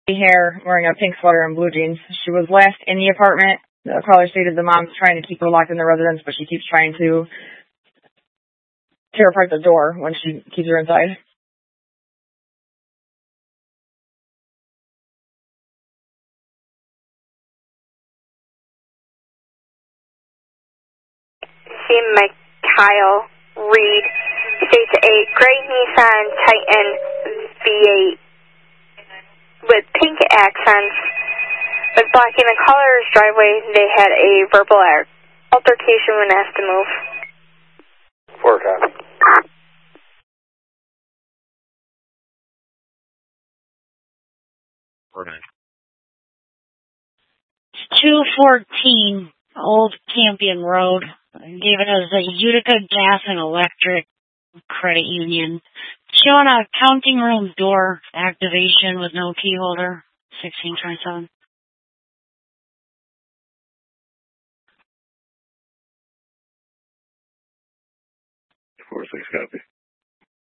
hair, wearing a pink sweater and blue jeans. She was last in the apartment. The caller stated the mom's trying to keep her locked in the residence, but she keeps trying to tear apart the door when she keeps her inside. Kyle Reed states a gray Nissan Titan V8 with pink accents was blocking the caller's driveway. They had a verbal altercation when asked to move. 4 copy. It's 214 Old Campion Road. Gave it as a Utica Gas and Electric Credit Union. Showing a counting room door activation with no key holder. 1627. 4-6 copy.